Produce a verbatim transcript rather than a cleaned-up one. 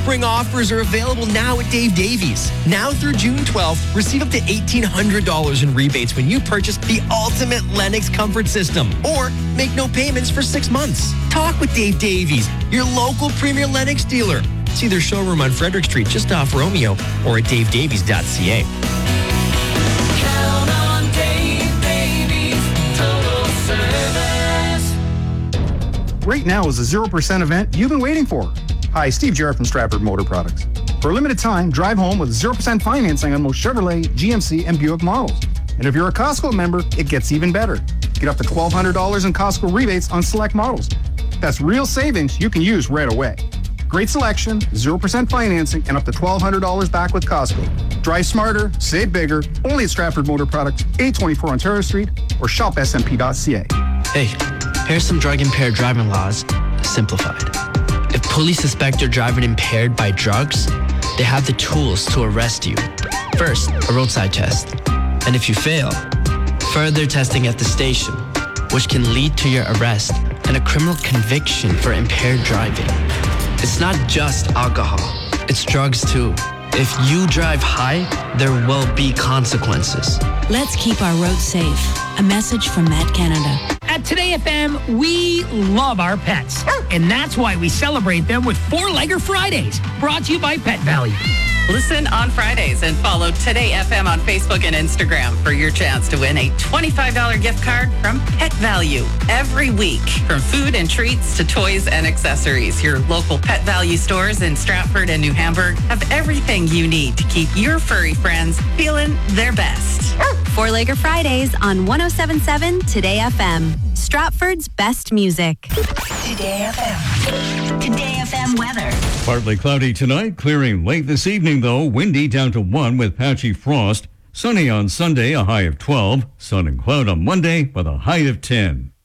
spring offers are available now at Dave Davies. Now through June twelfth, receive up to eighteen hundred dollars in rebates when you purchase the ultimate Lennox comfort system or make no payments for six months. Talk with Dave Davies, your local Premier Lennox dealer. See their showroom on Frederick Street just off Romeo or at dave davies dot c a. Count on Dave Davies Total Service. Right now is a zero percent event you've been waiting for. Hi, Steve Jarrett from Stratford Motor Products. For a limited time, drive home with zero percent financing on most Chevrolet, G M C, and Buick models. And if you're a Costco member, it gets even better. Get up to twelve hundred dollars in Costco rebates on select models. That's real savings you can use right away. Great selection, zero percent financing, and up to twelve hundred dollars back with Costco. Drive smarter, save bigger, only at Stratford Motor Products, eight twenty-four Ontario Street, or shop s m p dot c a. Hey, here's some drug-impaired driving laws, simplified. If police suspect you're driving impaired by drugs, they have the tools to arrest you. First, a roadside test. And if you fail, further testing at the station, which can lead to your arrest and a criminal conviction for impaired driving. It's not just alcohol, it's drugs too. If you drive high, there will be consequences. Let's keep our roads safe. A message from Met Canada. At Today F M, we love our pets. And that's why we celebrate them with Four-Legger Fridays. Brought to you by Pet Value. Listen on Fridays and follow Today F M on Facebook and Instagram for your chance to win a twenty-five dollars gift card from Pet Value every week. From food and treats to toys and accessories, your local Pet Value stores in Stratford and New Hamburg have everything you need to keep your furry friends feeling their best. Four-Legger Fridays on one oh seven point seven Today F M. Stratford's best music. Today F M. Today F M weather. Partly cloudy tonight, clearing late this evening though. Windy down to one with patchy frost. Sunny on Sunday, a high of twelve. Sun and cloud on Monday with a high of ten.